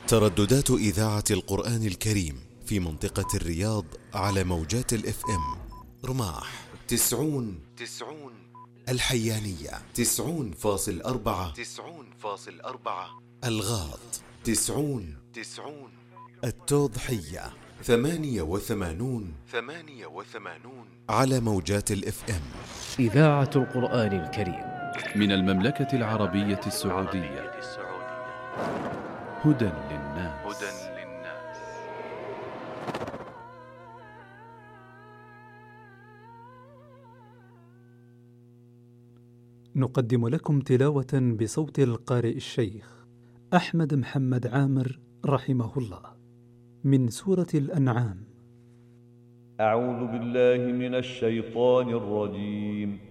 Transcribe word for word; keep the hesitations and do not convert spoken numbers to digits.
ترددات إذاعة القرآن الكريم في منطقة الرياض على موجات الاف ام: رماح تسعون تسعون، الحيانية تسعون فاصل أربعة تسعون فاصل أربعة، الغاط تسعون تسعون، التوضحية ثمانية وثمانون ثمانية وثمانون على موجات الاف ام. إذاعة القرآن الكريم من المملكة العربية السعودية. هدى للناس. هدى للناس. نقدم لكم تلاوة بصوت القارئ الشيخ أحمد محمد عامر رحمه الله من سورة الأنعام. أعوذ بالله من الشيطان الرجيم.